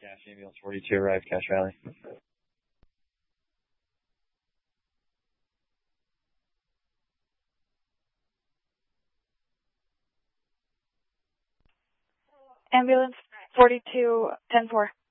Cache ambulance 42 arrived, Cache Valley. Ambulance 42, 10-4.